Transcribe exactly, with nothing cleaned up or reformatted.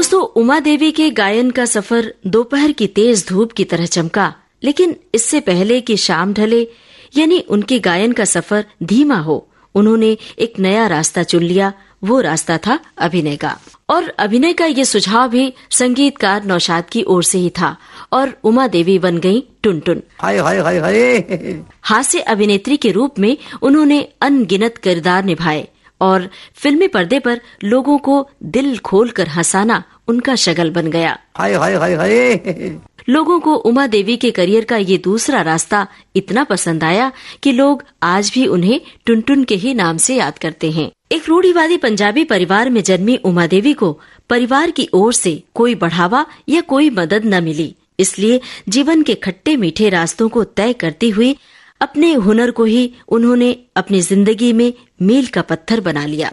दोस्तों, उमा देवी के गायन का सफर दोपहर की तेज धूप की तरह चमका, लेकिन इससे पहले कि शाम ढले यानी उनके गायन का सफर धीमा हो, उन्होंने एक नया रास्ता चुन लिया। वो रास्ता था अभिनय का, और अभिनय का ये सुझाव भी संगीतकार नौशाद की ओर से ही था और उमा देवी बन गईं टुनटुन। हाय हाय हाय हाय। हास्य अभिनेत्री के रूप में उन्होंने अनगिनत किरदार निभाए और फिल्मी पर्दे पर लोगों को दिल खोलकर हंसाना उनका शगल बन गया। हाय हाय हाय हाय। लोगों को उमा देवी के करियर का ये दूसरा रास्ता इतना पसंद आया कि लोग आज भी उन्हें टुनटुन के ही नाम से याद करते हैं। एक रूढ़िवादी पंजाबी परिवार में जन्मी उमा देवी को परिवार की ओर से कोई बढ़ावा या कोई मदद न मिली, इसलिए जीवन के खट्टे मीठे रास्तों को तय करती हुई अपने हुनर को ही उन्होंने अपनी जिंदगी में मील का पत्थर बना लिया।